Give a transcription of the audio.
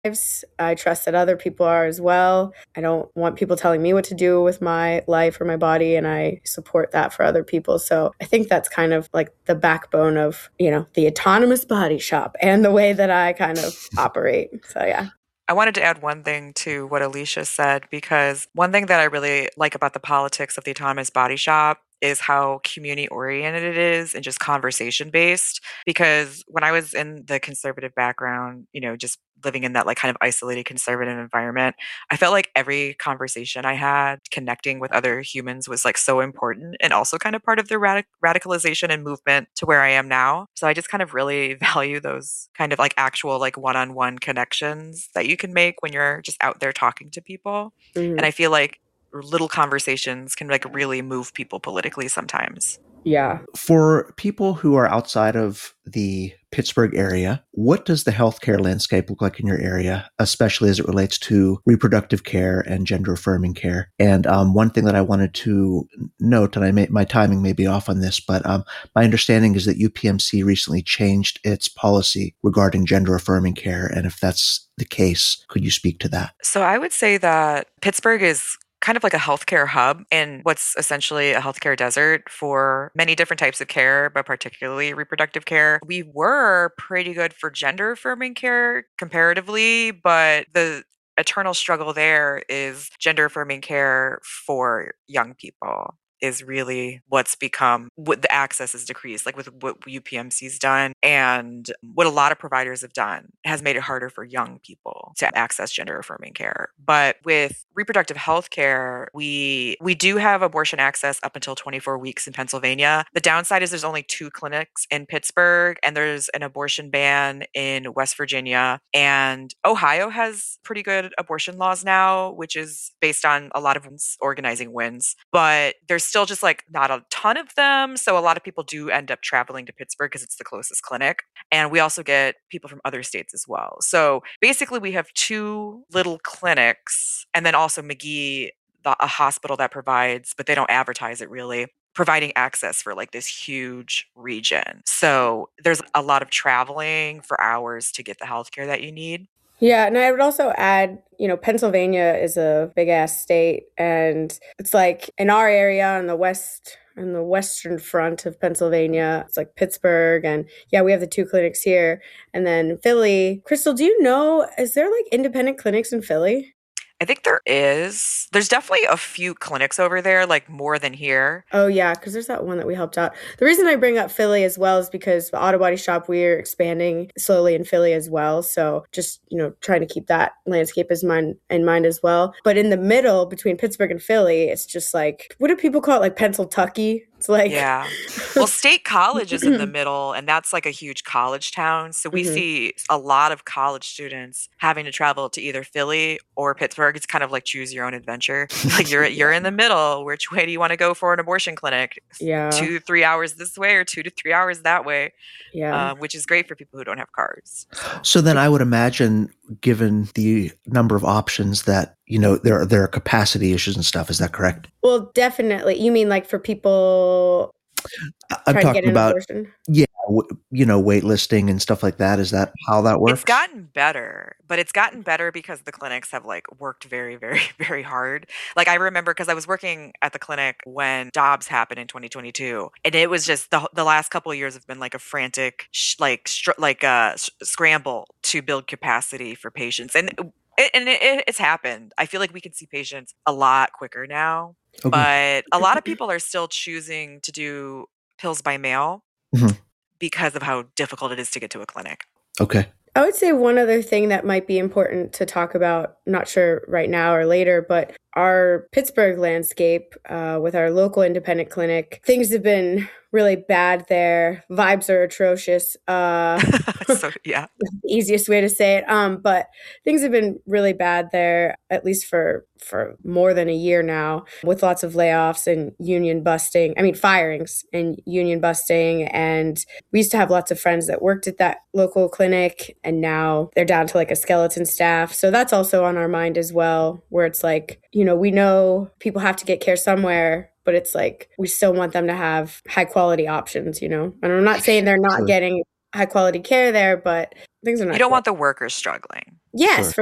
lives. I trust that other people are as well. I don't want people telling me what to do with my life or my body, and I support that for other people. So I think that's kind of like the backbone of, the autonomous body shop and the way that I kind of operate. So yeah. I wanted to add one thing to what Alicia said, because one thing that I really like about the politics of the autonomous body shop is how community oriented it is and just conversation based. Because when I was in the conservative background, just living in that like kind of isolated conservative environment, I felt like every conversation I had connecting with other humans was like so important and also kind of part of the radicalization and movement to where I am now. So I just kind of really value those kind of like actual like one-on-one connections that you can make when you're just out there talking to people. And I Mhm. feel like little conversations can like really move people politically sometimes. Yeah. For people who are outside of the Pittsburgh area, what does the healthcare landscape look like in your area, especially as it relates to reproductive care and gender affirming care? And one thing that I wanted to note, and my timing may be off on this, but my understanding is that UPMC recently changed its policy regarding gender affirming care. And if that's the case, could you speak to that? So I would say that Pittsburgh is kind of like a healthcare hub in what's essentially a healthcare desert for many different types of care, but particularly reproductive care. We were pretty good for gender affirming care comparatively, but the eternal struggle there is gender affirming care for young people is really what's become what the access is decreased, like with what UPMC's done and what a lot of providers have done has made it harder for young people to access gender affirming care. But with reproductive health care, we do have abortion access up until 24 weeks in Pennsylvania. The downside is there's only 2 clinics in Pittsburgh and there's an abortion ban in West Virginia. And Ohio has pretty good abortion laws now, which is based on a lot of organizing wins. But there's still just like not a ton of them. So a lot of people do end up traveling to Pittsburgh because it's the closest clinic. And we also get people from other states as well. So basically, we have 2 little clinics and then also McGee, a hospital that provides, but they don't advertise it really, providing access for like this huge region. So there's a lot of traveling for hours to get the healthcare that you need. Yeah, and I would also add, Pennsylvania is a big ass state, and it's like in our area on the western front of Pennsylvania, it's like Pittsburgh, and yeah, we have the 2 clinics here, and then Philly. Crystal, do you know, is there like independent clinics in Philly? I think there is. There's definitely a few clinics over there, like more than here. Oh yeah, because there's that one that we helped out. The reason I bring up Philly as well is because the auto body shop, we're expanding slowly in Philly as well. So just trying to keep that landscape in mind as well. But in the middle between Pittsburgh and Philly, it's just like, what do people call it? Like Pennsyltucky. It's like Yeah. Well, State College is in the middle, and that's like a huge college town. So we Mhm. see a lot of college students having to travel to either Philly or Pittsburgh. It's kind of like choose your own adventure. Like you're in the middle. Which way do you want to go for an abortion clinic? Yeah, 2-3 hours this way or 2 to 3 hours that way, yeah. which is great for people who don't have cars. So. So then I would imagine, given the number of options that, there are capacity issues and stuff. Is that correct? Well, definitely. You mean like for people I'm trying to get talking an about, abortion? yeah, waitlisting and stuff like that. Is that how that It's works? gotten better, but it's gotten better because the clinics have like worked very, very, very hard. Like I remember because I was working at the clinic when Dobbs happened in 2022, and it was just the last couple of years have been like a frantic scramble to build capacity for patients, and it's happened. I feel like we can see patients a lot quicker now, Oh, good. but a lot of people are still choosing to do pills by mail Mhm. because of how difficult it is to get to a clinic. Okay. I would say one other thing that might be important to talk about, not sure right now or later, but our Pittsburgh landscape with our local independent clinic, things have been really bad there. Vibes are atrocious. So yeah. Easiest way to say it. But things have been really bad there, at least for more than a year now, with lots of layoffs and union busting. I mean, firings and union busting. And we used to have lots of friends that worked at that local clinic, and now they're down to like a skeleton staff. So that's also on our mind as well, where it's like, we know people have to get care somewhere, but it's like we still want them to have high quality options, And I'm not saying they're not Sure. getting high quality care there, but things are You not don't great. want the workers struggling. Yes, Sure.